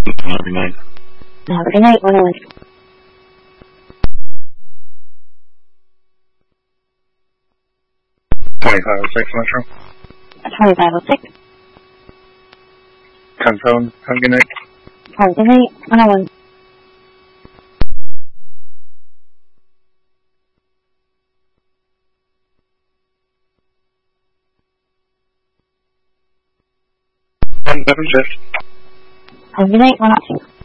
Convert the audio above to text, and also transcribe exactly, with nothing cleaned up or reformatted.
Have a good night. Have a good night, one oh one. twenty-five oh six Metro. twenty-five oh six. Confirm. Have a good night. Have a good night, one oh one. And double shift. Have a good night, one oh two.